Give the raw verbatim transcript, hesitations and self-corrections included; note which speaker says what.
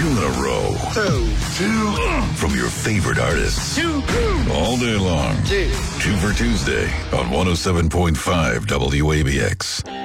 Speaker 1: Two in a row.
Speaker 2: Two.
Speaker 1: Two from your favorite artists.
Speaker 2: Two.
Speaker 1: All day long.
Speaker 2: Two.
Speaker 1: Two for Tuesday on one oh seven point five W A B X.